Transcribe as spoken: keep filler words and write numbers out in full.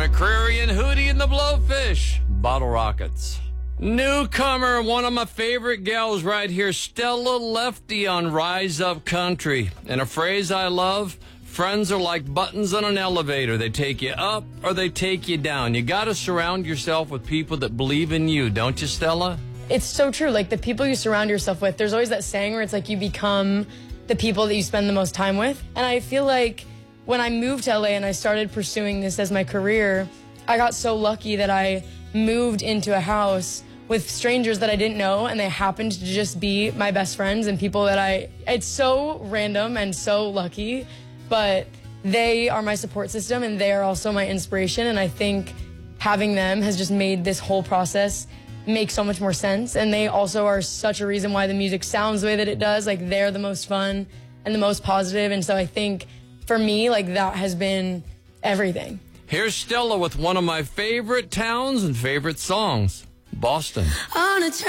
McCreary and Hootie and the Blowfish, Bottle Rockets. Newcomer, one of my favorite gals right here, Stella Lefty on Rise Up Country. And a phrase I love, friends are like buttons on an elevator. They take you up or they take you down. You got to surround yourself with people that believe in you, don't you, Stella? It's so true. Like, the people you surround yourself with, there's always that saying where it's like you become the people that you spend the most time with. And I feel like when I moved to L A and I started pursuing this as my career, I got so lucky that I moved into a house with strangers that I didn't know, and they happened to just be my best friends and people that I, it's so random and so lucky, but they are my support system and they are also my inspiration. And I think having them has just made this whole process make so much more sense. And they also are such a reason why the music sounds the way that it does. Like, they're the most fun and the most positive. And so I think for me, like, that has been everything. Here's Stella with one of my favorite towns and favorite songs, Boston. On a